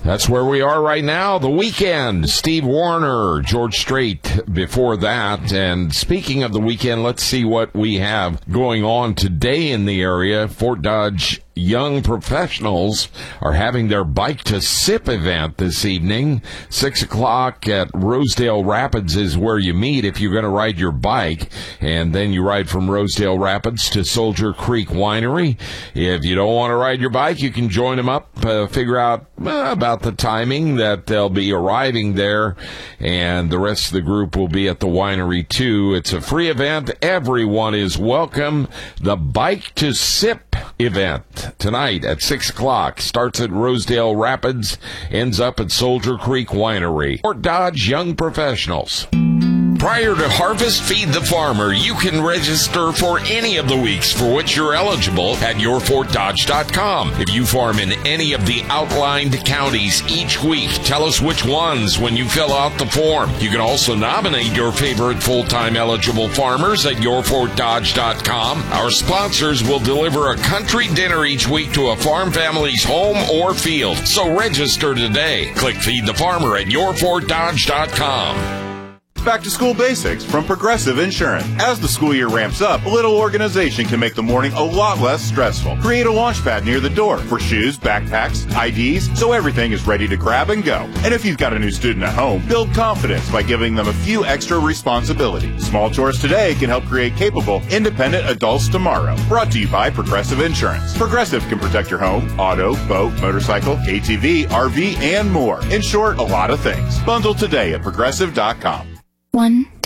That's where we are right now. The Weeknd, Steve Wariner, George Strait before that. And speaking of the weekend, let's see what we have going on today in the area. Fort Dodge Young Professionals are having their Bike to Sip event this evening. 6 o'clock at Rosedale Rapids is where you meet if you're going to ride your bike. And then you ride from Rosedale Rapids to Soldier Creek Winery. If you don't want to ride your bike, you can join them up, figure out about the timing that they'll be arriving there. And the rest of the group will be at the winery too. It's a free event. Everyone is welcome. The Bike to Sip event tonight at 6 o'clock. Starts at Rosedale Rapids, ends up at Soldier Creek Winery. Fort Dodge Young Professionals. Prior to Harvest Feed the Farmer, you can register for any of the weeks for which you're eligible at yourfortdodge.com. If you farm in any of the outlined counties each week, tell us which ones when you fill out the form. You can also nominate your favorite full-time eligible farmers at yourfortdodge.com. Our sponsors will deliver a country dinner each week to a farm family's home or field. So register today. Click Feed the Farmer at yourfortdodge.com. Back to school basics from Progressive Insurance. As the school year ramps up, a little organization can make the morning a lot less stressful. Create a launch pad near the door for shoes, backpacks, IDs, so everything is ready to grab and go. And if you've got a new student at home, build confidence by giving them a few extra responsibilities. Small chores today can help create capable, independent adults tomorrow. Brought to you by Progressive Insurance. Progressive can protect your home, auto, boat, motorcycle, ATV, RV, and more. In short, a lot of things. Bundle today at Progressive.com. 1,